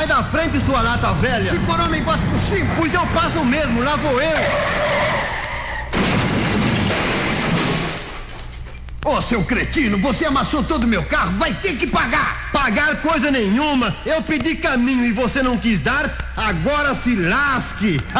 Sai da frente, sua lata velha. Se for homem, passe por cima. Pois eu passo mesmo, lá vou eu. Ô, seu cretino, você amassou todo o meu carro, vai ter que pagar. Pagar coisa nenhuma. Eu pedi caminho e você não quis dar, agora se lasque.